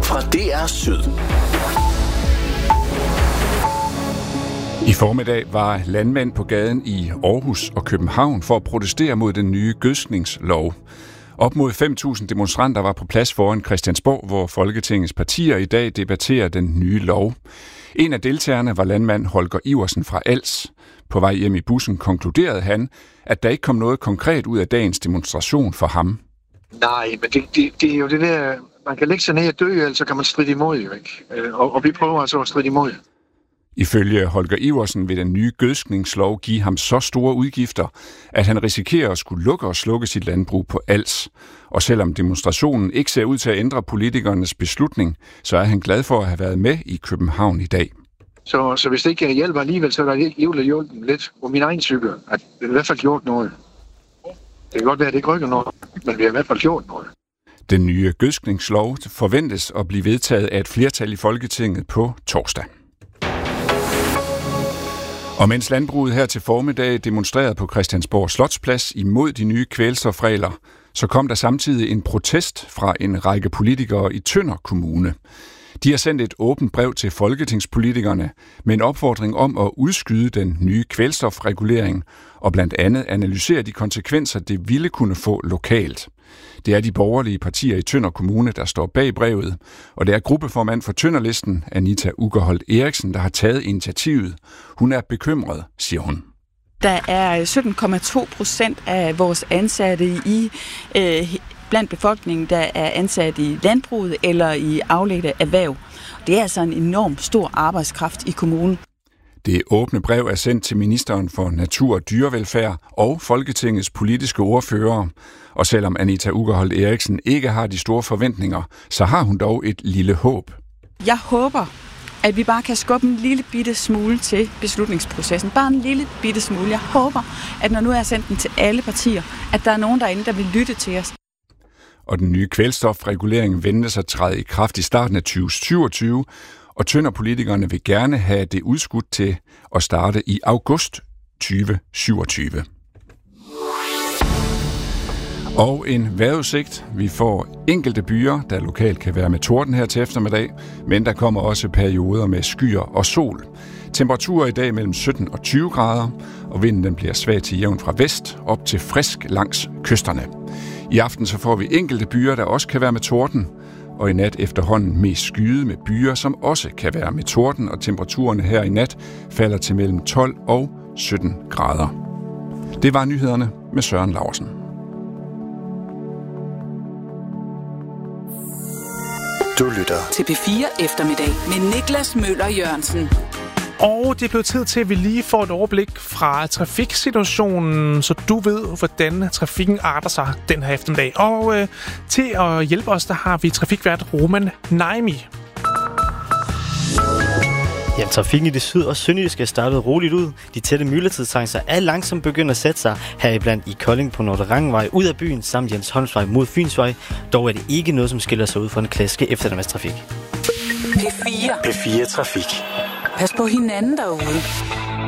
fra DR Syd. I formiddag var landmænd på gaden i Aarhus og København for at protestere mod den nye gødskningslov. Op mod 5.000 demonstranter var på plads foran Christiansborg, hvor Folketingets partier i dag debatterer den nye lov. En af deltagerne var landmand Holger Iversen fra Als. På vej hjem i bussen konkluderede han, at der ikke kom noget konkret ud af dagens demonstration for ham. Nej, men det er jo det der, man kan lægge sig ned og dø, eller så kan man stride imod, jo ikke? Og vi prøver altså at stride imod. Ifølge Holger Iversen vil den nye gødskningslov give ham så store udgifter, at han risikerer at skulle lukke og slukke sit landbrug på Als. Og selvom demonstrationen ikke ser ud til at ændre politikernes beslutning, så er han glad for at have været med i København i dag. Så hvis det ikke hjælper alligevel, så er der hjulpet lidt på min egen cykel, at det i hvert fald gjort noget. Det kan godt være, at det ikke rykker noget, men vi har i hvert fald gjort noget. Den nye gødskningslov forventes at blive vedtaget af et flertal i Folketinget på torsdag. Og mens landbruget her til formiddag demonstrerede på Christiansborg Slotsplads imod de nye kvælstofregler, så kom der samtidig en protest fra en række politikere i Tønder Kommune. De har sendt et åbent brev til folketingspolitikerne med en opfordring om at udskyde den nye kvælstofregulering og blandt andet analysere de konsekvenser, det ville kunne få lokalt. Det er de borgerlige partier i Tønder Kommune, der står bag brevet, og det er gruppeformand for Tønderlisten, Anita Ugerholdt Eriksen, der har taget initiativet. Hun er bekymret, siger hun. Der er 17,2% af vores ansatte blandt befolkningen, der er ansat i landbruget eller i afledte erhverv. Det er altså en enorm stor arbejdskraft i kommunen. Det åbne brev er sendt til ministeren for natur og dyrevelfærd og Folketingets politiske ordførere. Og selvom Anita Ugerholdt Eriksen ikke har de store forventninger, så har hun dog et lille håb. Jeg håber, at vi bare kan skubbe en lille bitte smule til beslutningsprocessen. Bare en lille bitte smule. Jeg håber, at når nu er sendt den til alle partier, at der er nogen derinde, der vil lytte til os. Og den nye kvælstofregulering ventes at træde i kraft i starten af 2027, og Tønderpolitikerne vil gerne have det udskudt til at starte i august 2027. Og en vejrudsigt. Vi får enkelte byer, der lokalt kan være med torden her til eftermiddag, men der kommer også perioder med skyer og sol. Temperaturer i dag mellem 17 og 20 grader, og vinden den bliver svag til jævn fra vest op til frisk langs kysterne. I aften så får vi enkelte byer, der også kan være med torden, og i nat efterhånden mest skyet med byer, som også kan være med torden, og temperaturerne her i nat falder til mellem 12 og 17 grader. Det var nyhederne med Søren Laursen. Du lytter til P4 Eftermiddag med Niklas Møller Jørgensen. Og det blev tid til, at vi lige får et overblik fra trafiksituationen, så du ved, hvordan trafikken arter sig den her eftermiddag. Og til at hjælpe os, der har vi trafikvært Roman Naimi. Ja, trafikken i det syd- og sønderjyske startede roligt ud. De tætte myldretidstrængsler er langsomt begyndt at sætte sig heriblandt i Kolding på Nordre Rangvej ud af byen samt Jens Holmsvej mod Fynsvej. Dog er det ikke noget, som skiller sig ud fra den klassiske eftermiddagstrafik. P4 Trafik. Pas på hinanden derude.